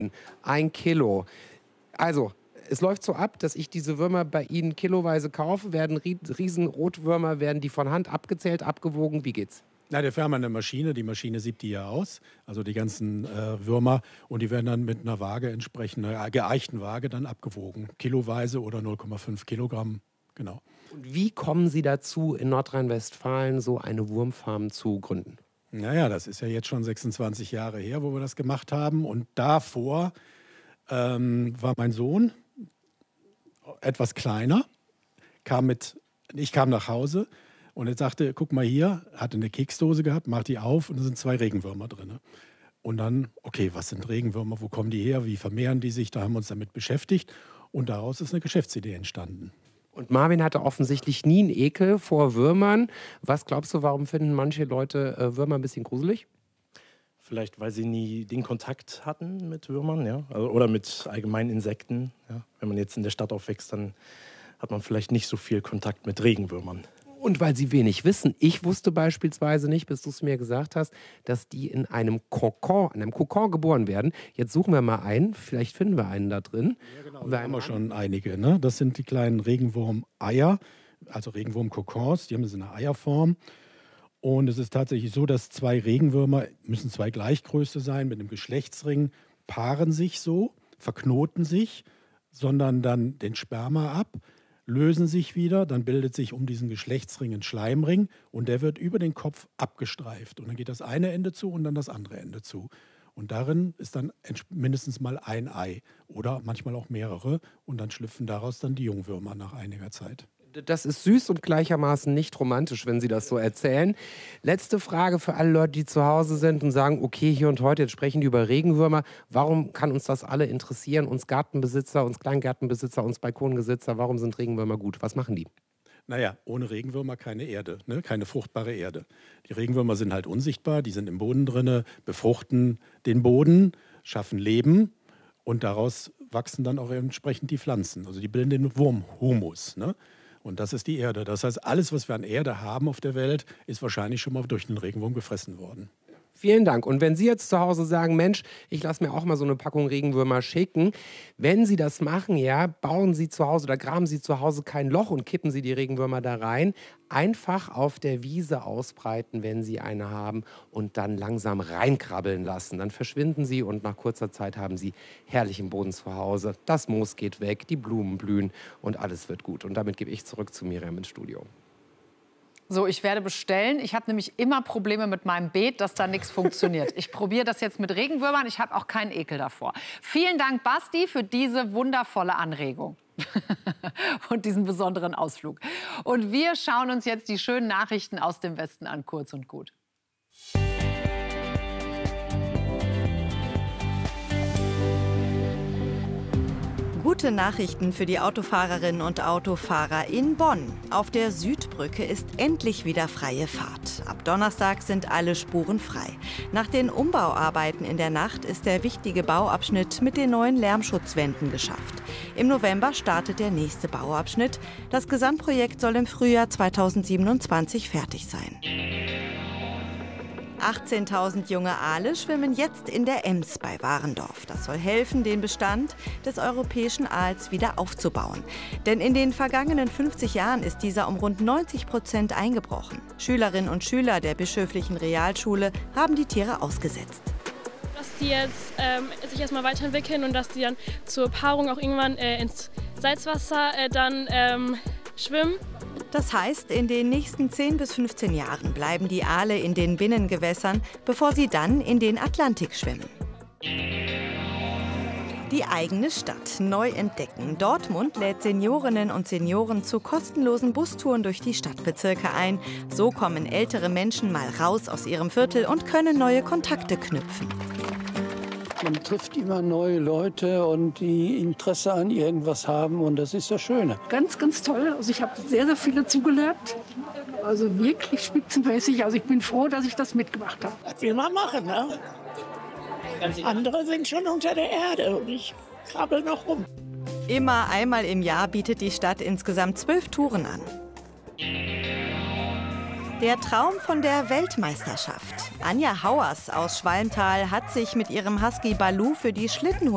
1 Kilo. Also, es läuft so ab, dass ich diese Würmer bei Ihnen kiloweise kaufe, werden Riesenrotwürmer, werden die von Hand abgezählt, abgewogen. Wie geht's? Na, wir haben eine Maschine, die Maschine siebt die ja aus, also die ganzen Würmer, und die werden dann mit einer Waage entsprechend, einer geeichten Waage dann abgewogen, kiloweise oder 0,5 Kilogramm, genau. Und wie kommen Sie dazu, in Nordrhein-Westfalen so eine Wurmfarm zu gründen? Naja, das ist ja jetzt schon 26 Jahre her, wo wir das gemacht haben, und davor war mein Sohn etwas kleiner, ich kam nach Hause. Und er sagte, guck mal hier, hatte eine Keksdose gehabt, mach die auf und da sind 2 Regenwürmer drin. Und dann, okay, was sind Regenwürmer, wo kommen die her, wie vermehren die sich? Da haben wir uns damit beschäftigt und daraus ist eine Geschäftsidee entstanden. Und Marvin hatte offensichtlich nie einen Ekel vor Würmern. Was glaubst du, warum finden manche Leute Würmer ein bisschen gruselig? Vielleicht, weil sie nie den Kontakt hatten mit Würmern, ja? Oder mit allgemeinen Insekten. Ja? Wenn man jetzt in der Stadt aufwächst, dann hat man vielleicht nicht so viel Kontakt mit Regenwürmern. Und weil sie wenig wissen. Ich wusste beispielsweise nicht, bis du es mir gesagt hast, dass die in einem Kokon geboren werden. Jetzt suchen wir mal einen, vielleicht finden wir einen da drin. Ja, genau, da haben wir schon einige. Ne? Das sind die kleinen Regenwurm-Eier, also Regenwurm-Kokons, die haben so eine Eierform. Und es ist tatsächlich so, dass 2 Regenwürmer, müssen 2 Gleichgröße sein, mit einem Geschlechtsring, paaren sich so, verknoten sich, sondern dann den Sperma ab, lösen sich wieder, dann bildet sich um diesen Geschlechtsring ein Schleimring und der wird über den Kopf abgestreift. Und dann geht das eine Ende zu und dann das andere Ende zu. Und darin ist dann mindestens mal ein Ei oder manchmal auch mehrere und dann schlüpfen daraus dann die Jungwürmer nach einiger Zeit. Das ist süß und gleichermaßen nicht romantisch, wenn Sie das so erzählen. Letzte Frage für alle Leute, die zu Hause sind und sagen, okay, hier und heute, jetzt sprechen die über Regenwürmer. Warum kann uns das alle interessieren? Uns Gartenbesitzer, uns Kleingärtenbesitzer, uns Balkonbesitzer, warum sind Regenwürmer gut? Was machen die? Naja, ohne Regenwürmer keine Erde, ne? Keine fruchtbare Erde. Die Regenwürmer sind halt unsichtbar, die sind im Boden drin, befruchten den Boden, schaffen Leben und daraus wachsen dann auch entsprechend die Pflanzen. Also die bilden den Wurmhumus, ne? Und das ist die Erde. Das heißt, alles, was wir an Erde haben auf der Welt, ist wahrscheinlich schon mal durch den Regenwurm gefressen worden. Vielen Dank. Und wenn Sie jetzt zu Hause sagen, Mensch, ich lasse mir auch mal so eine Packung Regenwürmer schicken, wenn Sie das machen, ja, bauen Sie zu Hause oder graben Sie zu Hause kein Loch und kippen Sie die Regenwürmer da rein. Einfach auf der Wiese ausbreiten, wenn Sie eine haben und dann langsam reinkrabbeln lassen. Dann verschwinden sie und nach kurzer Zeit haben Sie herrlichen Boden zu Hause. Das Moos geht weg, die Blumen blühen und alles wird gut. Und damit gebe ich zurück zu Miriam ins Studio. So, ich werde bestellen. Ich habe nämlich immer Probleme mit meinem Beet, dass da nichts funktioniert. Ich probiere das jetzt mit Regenwürmern. Ich habe auch keinen Ekel davor. Vielen Dank, Basti, für diese wundervolle Anregung. Und diesen besonderen Ausflug. Und wir schauen uns jetzt die schönen Nachrichten aus dem Westen an, kurz und gut. Gute Nachrichten für die Autofahrerinnen und Autofahrer in Bonn. Auf der Südbrücke ist endlich wieder freie Fahrt. Ab Donnerstag sind alle Spuren frei. Nach den Umbauarbeiten in der Nacht ist der wichtige Bauabschnitt mit den neuen Lärmschutzwänden geschafft. Im November startet der nächste Bauabschnitt. Das Gesamtprojekt soll im Frühjahr 2027 fertig sein. 18.000 junge Aale schwimmen jetzt in der Ems bei Warendorf. Das soll helfen, den Bestand des europäischen Aals wieder aufzubauen. Denn in den vergangenen 50 Jahren ist dieser um rund 90% eingebrochen. Schülerinnen und Schüler der bischöflichen Realschule haben die Tiere ausgesetzt. Dass die jetzt sich erstmal weiterentwickeln und dass die dann zur Paarung auch irgendwann ins Salzwasser schwimmen. Das heißt, in den nächsten 10 bis 15 Jahren bleiben die Aale in den Binnengewässern, bevor sie dann in den Atlantik schwimmen. Die eigene Stadt neu entdecken. Dortmund lädt Seniorinnen und Senioren zu kostenlosen Bustouren durch die Stadtbezirke ein. So kommen ältere Menschen mal raus aus ihrem Viertel und können neue Kontakte knüpfen. Man trifft immer neue Leute und die Interesse an irgendwas haben und das ist das Schöne. Ganz, ganz toll. Also ich habe sehr, sehr viele zugelernt. Also wirklich spitzenmäßig. Also ich bin froh, dass ich das mitgemacht habe. Das will man machen, ne? Andere sind schon unter der Erde und ich krabbel noch rum. Immer einmal im Jahr bietet die Stadt insgesamt 12 Touren an. Der Traum von der Weltmeisterschaft. Anja Hauers aus Schwalmtal hat sich mit ihrem Husky Baloo für die